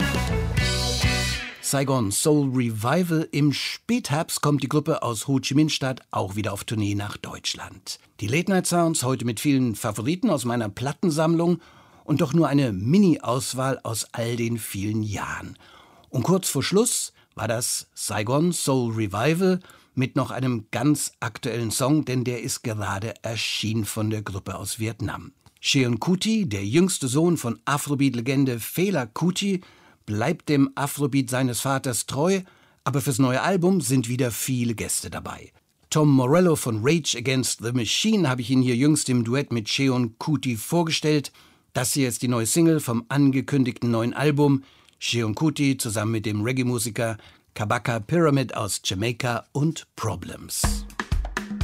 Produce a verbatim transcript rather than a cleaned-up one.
Saigon Soul Revival. Im Spätherbst kommt die Gruppe aus Ho Chi Minh-Stadt auch wieder auf Tournee nach Deutschland. Die Late-Night-Sounds heute mit vielen Favoriten aus meiner Plattensammlung und doch nur eine Mini-Auswahl aus all den vielen Jahren. Und kurz vor Schluss war das Saigon Soul Revival mit noch einem ganz aktuellen Song, denn der ist gerade erschienen von der Gruppe aus Vietnam. Cheon Kuti, der jüngste Sohn von Afrobeat-Legende Fela Kuti, bleibt dem Afrobeat seines Vaters treu, aber fürs neue Album sind wieder viele Gäste dabei. Tom Morello von Rage Against the Machine habe ich Ihnen hier jüngst im Duett mit Cheon Kuti vorgestellt. Das hier ist die neue Single vom angekündigten neuen Album. Cheon Kuti zusammen mit dem Reggae-Musiker Kabaka Pyramid aus Jamaika und Problems.